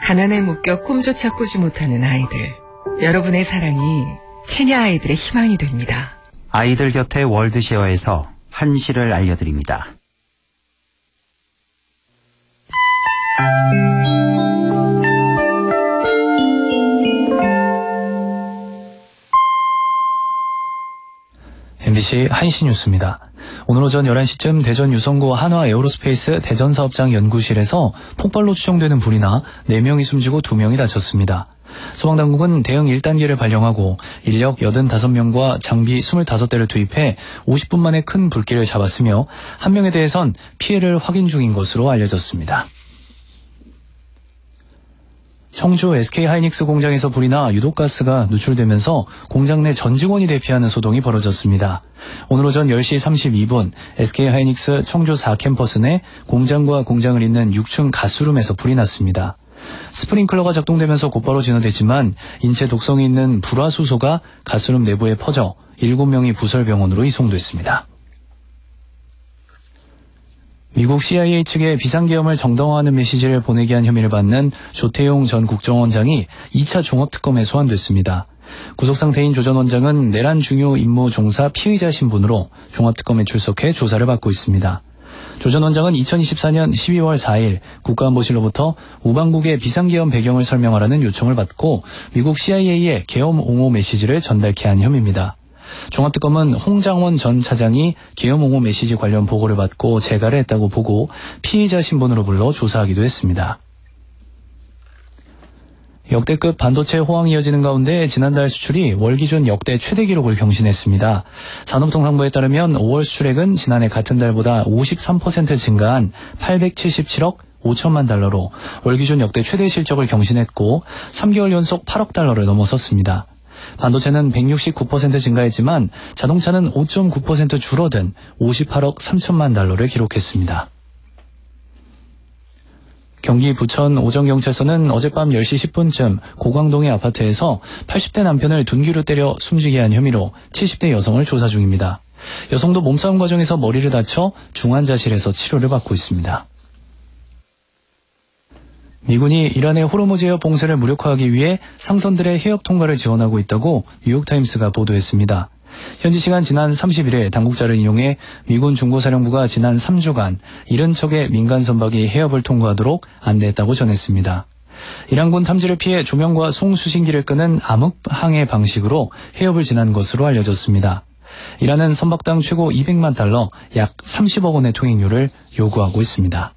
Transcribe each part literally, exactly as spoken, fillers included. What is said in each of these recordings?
가난에 묶여 꿈조차 꾸지 못하는 아이들. 여러분의 사랑이 케냐 아이들의 희망이 됩니다. 아이들 곁에 월드쉐어에서 한시를 알려드립니다. 엠비씨 한시 뉴스입니다. 오늘 오전 열한 시쯤 대전 유성구 한화 에어로스페이스 대전사업장 연구실에서 폭발로 추정되는 불이 나 네 명이 숨지고 두 명이 다쳤습니다. 소방당국은 대응 일 단계를 발령하고 인력 팔십오 명과 장비 이십오 대를 투입해 오십 분 만에 큰 불길을 잡았으며 한 명에 대해선 피해를 확인 중인 것으로 알려졌습니다. 청주 에스케이하이닉스 공장에서 불이 나 유독가스가 누출되면서 공장 내 전 직원이 대피하는 소동이 벌어졌습니다. 오늘 오전 열 시 삼십이 분 에스케이하이닉스 청주 사 캠퍼스 내 공장과 공장을 잇는 육 층 가스룸에서 불이 났습니다. 스프링클러가 작동되면서 곧바로 진화됐지만 인체 독성이 있는 불화수소가 가스룸 내부에 퍼져 일곱 명이 부설병원으로 이송됐습니다. 미국 씨아이에이 측에 비상계엄을 정당화하는 메시지를 보내게 한 혐의를 받는 조태용 전 국정원장이 이 차 종합특검에 소환됐습니다. 구속상태인 조 전 원장은 내란 중요 임무 종사 피의자 신분으로 종합특검에 출석해 조사를 받고 있습니다. 조 전 원장은 이천이십사 년 십이월 사일 국가안보실로부터 우방국의 비상계엄 배경을 설명하라는 요청을 받고 미국 씨아이에이에 계엄 옹호 메시지를 전달케 한 혐의입니다. 종합특검은 홍장원 전 차장이 계엄 옹호 메시지 관련 보고를 받고 재가를 했다고 보고 피의자 신분으로 불러 조사하기도 했습니다. 역대급 반도체 호황이 이어지는 가운데 지난달 수출이 월 기준 역대 최대 기록을 경신했습니다. 산업통상부에 따르면 오월 수출액은 지난해 같은 달보다 오십삼 퍼센트 증가한 팔백칠십칠억 오천만 달러로 월 기준 역대 최대 실적을 경신했고 삼 개월 연속 팔억 달러를 넘어섰습니다. 반도체는 백육십구 퍼센트 증가했지만 자동차는 오 점 구 퍼센트 줄어든 오십팔억 삼천만 달러를 기록했습니다. 경기 부천 오정경찰서는 어젯밤 열 시 십 분쯤 고광동의 아파트에서 팔십 대 남편을 둔기로 때려 숨지게 한 혐의로 칠십 대 여성을 조사 중입니다. 여성도 몸싸움 과정에서 머리를 다쳐 중환자실에서 치료를 받고 있습니다. 미군이 이란의 호르무즈 해협 봉쇄를 무력화하기 위해 상선들의 해협 통과를 지원하고 있다고 뉴욕타임스가 보도했습니다. 현지 시간 지난 삼십일 일 당국자를 인용해 미군 중부사령부가 지난 삼 주간 칠십 척의 민간 선박이 해협을 통과하도록 안내했다고 전했습니다. 이란군 탐지를 피해 조명과 송수신기를 끄는 암흑항해 방식으로 해협을 지난 것으로 알려졌습니다. 이란은 선박당 최고 이백만 달러, 약 삼십억 원의 통행료를 요구하고 있습니다.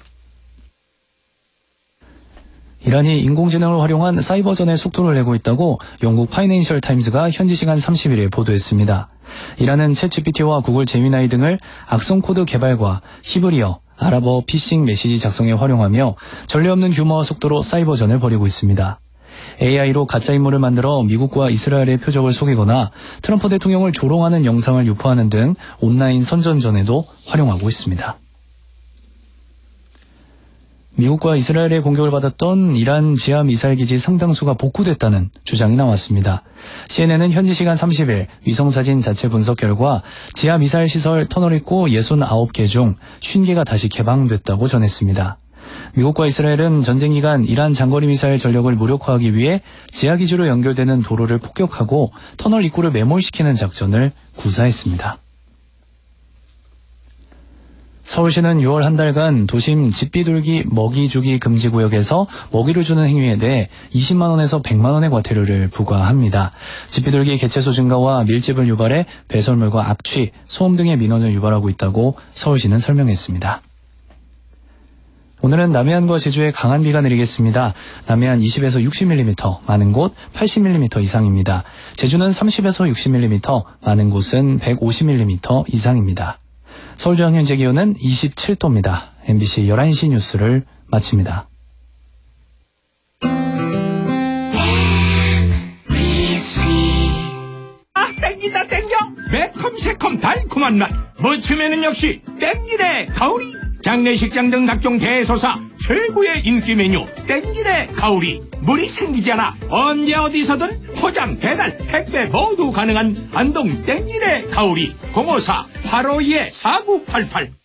이란이 인공지능을 활용한 사이버전에 속도를 내고 있다고 영국 파이낸셜 타임즈가 현지 시간 삼십일 일 보도했습니다. 이란은 챗지피티와 구글 제미나이 등을 악성 코드 개발과 히브리어, 아랍어 피싱 메시지 작성에 활용하며 전례 없는 규모와 속도로 사이버전을 벌이고 있습니다. 에이아이로 가짜인물을 만들어 미국과 이스라엘의 표적을 속이거나 트럼프 대통령을 조롱하는 영상을 유포하는 등 온라인 선전전에도 활용하고 있습니다. 미국과 이스라엘의 공격을 받았던 이란 지하미사일기지 상당수가 복구됐다는 주장이 나왔습니다. 씨엔엔은 현지 시간 삼십 일 위성사진 자체 분석 결과 지하미사일 시설 터널 입구 육십구 개 중 오십 개가 다시 개방됐다고 전했습니다. 미국과 이스라엘은 전쟁 기간 이란 장거리 미사일 전력을 무력화하기 위해 지하기지로 연결되는 도로를 폭격하고 터널 입구를 매몰시키는 작전을 구사했습니다. 서울시는 유월 한 달간 도심 집비둘기 먹이 주기 금지 구역에서 먹이를 주는 행위에 대해 이십만 원에서 백만 원의 과태료를 부과합니다. 집비둘기 개체수 증가와 밀집을 유발해 배설물과 악취, 소음 등의 민원을 유발하고 있다고 서울시는 설명했습니다. 오늘은 남해안과 제주에 강한 비가 내리겠습니다. 남해안 이십에서 육십 밀리미터, 많은 곳 팔십 밀리미터 이상입니다. 제주는 삼십에서 육십 밀리미터, 많은 곳은 백오십 밀리미터 이상입니다. 서울중 현재 기온은 이십칠 도입니다. 엠비씨 열한 시 뉴스를 마칩니다. 아, 땡긴다 땡겨! 매콤 새콤 달콤한 맛 무침에는 역시 땡기네 가오리. 장례식장 등 각종 대소사 최고의 인기 메뉴 땡기네 가오리. 물이 생기지 않아 언제 어디서든 포장 배달 택배 모두 가능한 안동 땡기네 가오리. 공오사 팔오이 사구팔팔